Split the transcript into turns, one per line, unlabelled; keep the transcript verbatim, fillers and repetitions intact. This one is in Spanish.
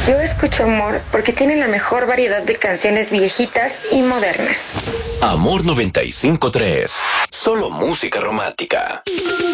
Yo escucho Amor porque tiene la mejor variedad de canciones viejitas y modernas.
Amor noventa y cinco tres. Solo música romántica.